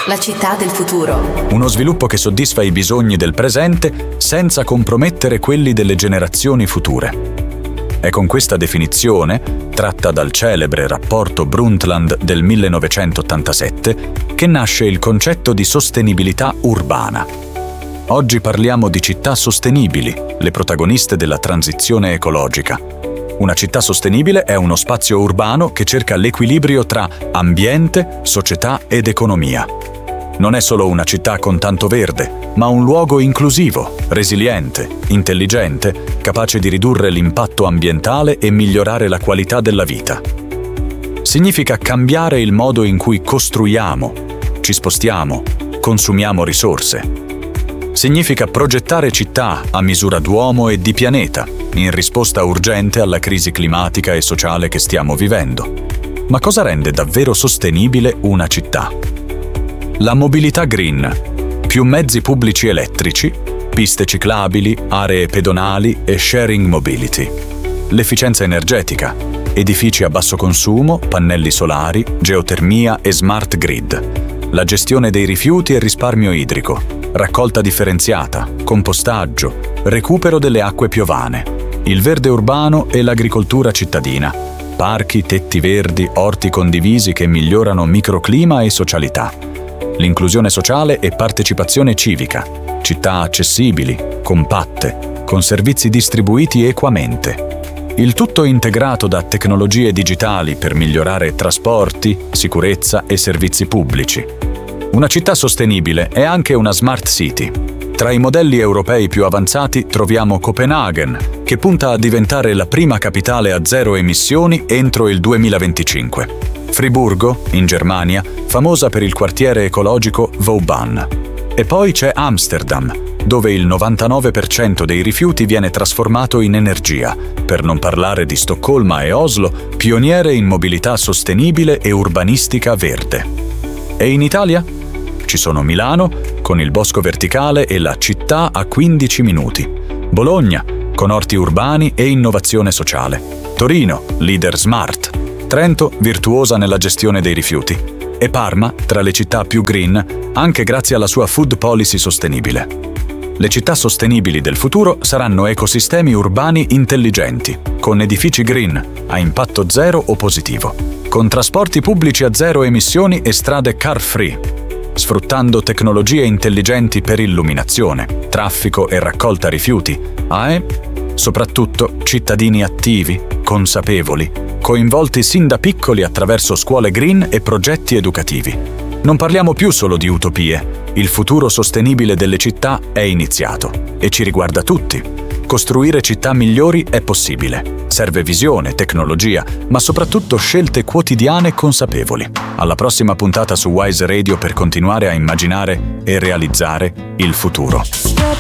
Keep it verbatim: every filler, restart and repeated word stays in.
La città del futuro. Uno sviluppo che soddisfa i bisogni del presente senza compromettere quelli delle generazioni future. È con questa definizione, tratta dal celebre rapporto Brundtland del millenovecentottantasette, che nasce il concetto di sostenibilità urbana. Oggi parliamo di città sostenibili, le protagoniste della transizione ecologica. Una città sostenibile è uno spazio urbano che cerca l'equilibrio tra ambiente, società ed economia. Non è solo una città con tanto verde, ma un luogo inclusivo, resiliente, intelligente, capace di ridurre l'impatto ambientale e migliorare la qualità della vita. Significa cambiare il modo in cui costruiamo, ci spostiamo, consumiamo risorse. Significa progettare città a misura d'uomo e di pianeta, in risposta urgente alla crisi climatica e sociale che stiamo vivendo. Ma cosa rende davvero sostenibile una città? La mobilità green, più mezzi pubblici elettrici, piste ciclabili, aree pedonali e sharing mobility. L'efficienza energetica, edifici a basso consumo, pannelli solari, geotermia e smart grid. La gestione dei rifiuti e risparmio idrico, raccolta differenziata, compostaggio, recupero delle acque piovane, il verde urbano e l'agricoltura cittadina, parchi, tetti verdi, orti condivisi che migliorano microclima e socialità. L'inclusione sociale e partecipazione civica, città accessibili, compatte, con servizi distribuiti equamente. Il tutto integrato da tecnologie digitali per migliorare trasporti, sicurezza e servizi pubblici. Una città sostenibile è anche una smart city. Tra i modelli europei più avanzati troviamo Copenaghen, che punta a diventare la prima capitale a zero emissioni entro il duemilaventicinque. Friburgo, in Germania, famosa per il quartiere ecologico Vauban. E poi c'è Amsterdam, dove il novantanove per cento dei rifiuti viene trasformato in energia, per non parlare di Stoccolma e Oslo, pioniere in mobilità sostenibile e urbanistica verde. E in Italia? Ci sono Milano, con il bosco verticale e la città a quindici minuti. Bologna, con orti urbani e innovazione sociale. Torino, leader smart. Trento, virtuosa nella gestione dei rifiuti. E Parma, tra le città più green, anche grazie alla sua food policy sostenibile. Le città sostenibili del futuro saranno ecosistemi urbani intelligenti, con edifici green, a impatto zero o positivo, con trasporti pubblici a zero emissioni e strade car-free, sfruttando tecnologie intelligenti per illuminazione, traffico e raccolta rifiuti, ah, e soprattutto cittadini attivi, consapevoli, coinvolti sin da piccoli attraverso scuole green e progetti educativi. Non parliamo più solo di utopie, il futuro sostenibile delle città è iniziato e ci riguarda tutti. Costruire città migliori è possibile. Serve visione, tecnologia, ma soprattutto scelte quotidiane consapevoli. Alla prossima puntata su Wise Radio per continuare a immaginare e realizzare il futuro.